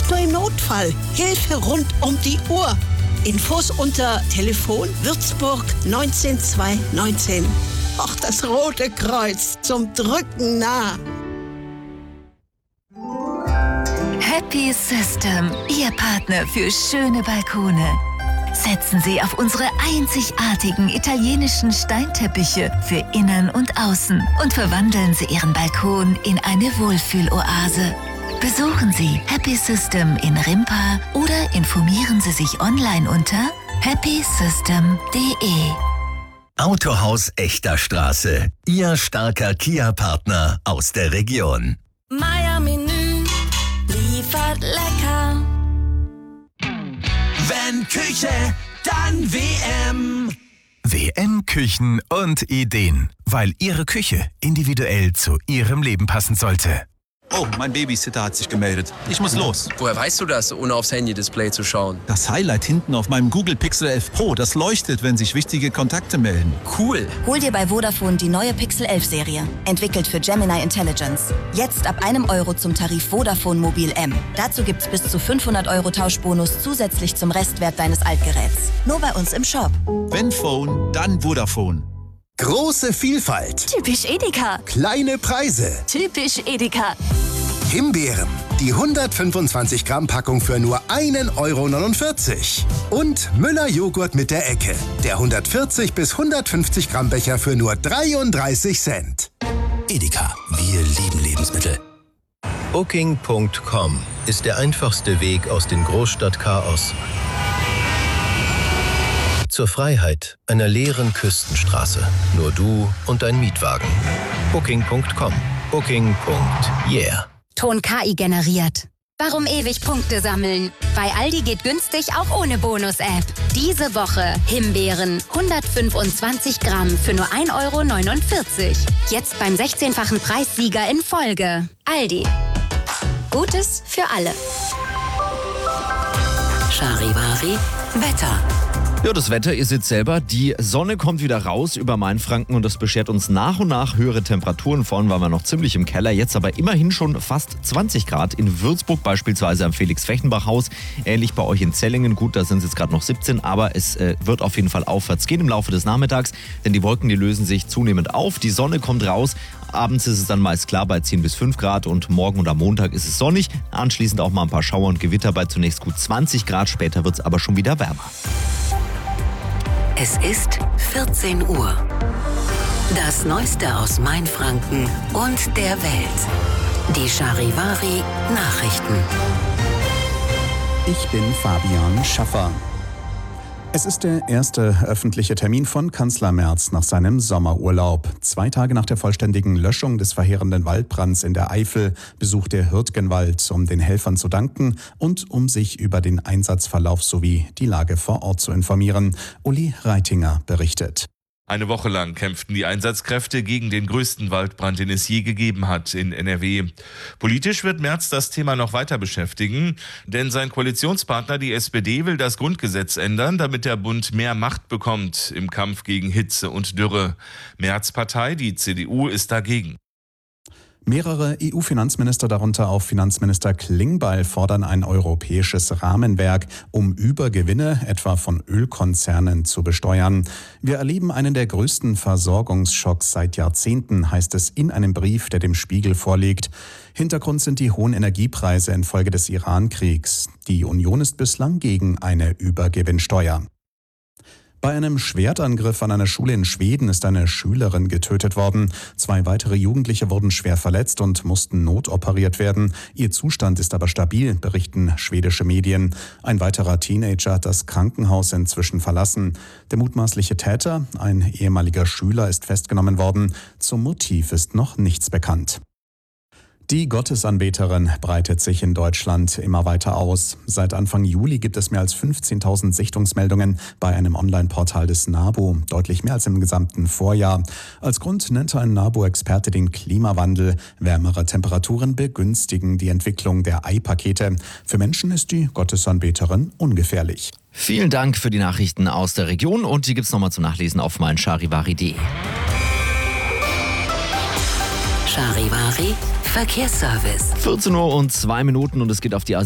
Nicht nur im Notfall. Hilfe rund um die Uhr. Infos unter Telefon Würzburg 19219. Ach, das Rote Kreuz zum Drücken nah. Happy System, Ihr Partner für schöne Balkone. Setzen Sie auf unsere einzigartigen italienischen Steinteppiche für Innen und Außen und verwandeln Sie Ihren Balkon in eine Wohlfühloase. Besuchen Sie Happy System in Rimpa oder informieren Sie sich online unter happysystem.de. Autohaus Echter Straße. Ihr starker Kia-Partner aus der Region. Meier Menü liefert lecker. Wenn Küche, dann WM. WM Küchen und Ideen, weil Ihre Küche individuell zu Ihrem Leben passen sollte. Oh, mein Babysitter hat sich gemeldet. Ich muss los. Woher weißt du das, ohne aufs Handy-Display zu schauen? Das Highlight hinten auf meinem Google Pixel 11 Pro, das leuchtet, wenn sich wichtige Kontakte melden. Cool. Hol dir bei Vodafone die neue Pixel 11 Serie. Entwickelt für Gemini Intelligence. Jetzt ab €1 zum Tarif Vodafone Mobil M. Dazu gibt's bis zu 500 € Tauschbonus zusätzlich zum Restwert deines Altgeräts. Nur bei uns im Shop. Wenn Phone, dann Vodafone. Große Vielfalt. Typisch Edeka. Kleine Preise. Typisch Edeka. Himbeeren. Die 125 Gramm Packung für nur €1,49 €. Und Müller Joghurt mit der Ecke. Der 140 bis 150 Gramm Becher für nur 33 Cent. Edeka. Wir lieben Lebensmittel. Booking.com ist der einfachste Weg aus dem Großstadtchaos zur Freiheit einer leeren Küstenstraße. Nur du und dein Mietwagen. Booking.com. Booking.yeah. Ton KI generiert. Warum ewig Punkte sammeln? Bei Aldi geht günstig auch ohne Bonus-App. Diese Woche Himbeeren 125 Gramm für nur €1,49 €. Jetzt beim 16-fachen Preissieger in Folge. Aldi. Gutes für alle. Charivari Wetter. Ja, das Wetter, ihr seht selber, die Sonne kommt wieder raus über Mainfranken und das beschert uns nach und nach höhere Temperaturen. Vorhin waren wir noch ziemlich im Keller, jetzt aber immerhin schon fast 20 Grad. In Würzburg beispielsweise am Felix-Fechtenbach-Haus, ähnlich bei euch in Zellingen. Gut, da sind es jetzt gerade noch 17, aber es wird auf jeden Fall aufwärts gehen im Laufe des Nachmittags, denn die Wolken, die lösen sich zunehmend auf. Die Sonne kommt raus, abends ist es dann meist klar bei 10 bis 5 Grad und morgen und am Montag ist es sonnig. Anschließend auch mal ein paar Schauer und Gewitter bei zunächst gut 20 Grad, später wird es aber schon wieder wärmer. Es ist 14 Uhr. Das Neueste aus Mainfranken und der Welt. Die Charivari Nachrichten. Ich bin Fabian Schaffer. Es ist der erste öffentliche Termin von Kanzler Merz nach seinem Sommerurlaub. 2 Tage nach der vollständigen Löschung des verheerenden Waldbrands in der Eifel besucht er Hürtgenwald, um den Helfern zu danken und um sich über den Einsatzverlauf sowie die Lage vor Ort zu informieren. Uli Reitinger berichtet. Eine Woche lang kämpften die Einsatzkräfte gegen den größten Waldbrand, den es je gegeben hat in NRW. Politisch wird Merz das Thema noch weiter beschäftigen, denn sein Koalitionspartner, die SPD, will das Grundgesetz ändern, damit der Bund mehr Macht bekommt im Kampf gegen Hitze und Dürre. Merz' Partei, die CDU, ist dagegen. Mehrere EU-Finanzminister, darunter auch Finanzminister Klingbeil, fordern ein europäisches Rahmenwerk, um Übergewinne etwa von Ölkonzernen zu besteuern. Wir erleben einen der größten Versorgungsschocks seit Jahrzehnten, heißt es in einem Brief, der dem Spiegel vorliegt. Hintergrund sind die hohen Energiepreise infolge des Iran-Kriegs. Die Union ist bislang gegen eine Übergewinnsteuer. Bei einem Schwertangriff an einer Schule in Schweden ist eine Schülerin getötet worden. 2 weitere Jugendliche wurden schwer verletzt und mussten notoperiert werden. Ihr Zustand ist aber stabil, berichten schwedische Medien. Ein weiterer Teenager hat das Krankenhaus inzwischen verlassen. Der mutmaßliche Täter, ein ehemaliger Schüler, ist festgenommen worden. Zum Motiv ist noch nichts bekannt. Die Gottesanbeterin breitet sich in Deutschland immer weiter aus. Seit Anfang Juli gibt es mehr als 15.000 Sichtungsmeldungen bei einem Online-Portal des NABU, deutlich mehr als im gesamten Vorjahr. Als Grund nennt ein NABU-Experte den Klimawandel. Wärmere Temperaturen begünstigen die Entwicklung der Eipakete. Für Menschen ist die Gottesanbeterin ungefährlich. Vielen Dank für die Nachrichten aus der Region und die gibt's nochmal zum Nachlesen auf meincharivari.de. Charivari Verkehrsservice. 14 Uhr und 2 Minuten und es geht auf die